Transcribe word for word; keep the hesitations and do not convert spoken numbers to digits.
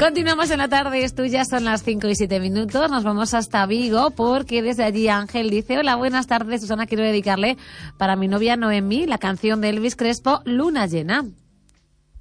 Continuamos en la tarde, esto ya son las cinco y siete minutos. Nos vamos hasta Vigo porque desde allí Ángel dice: hola, buenas tardes, Susana, quiero dedicarle para mi novia Noemí la canción de Elvis Crespo, Luna Llena.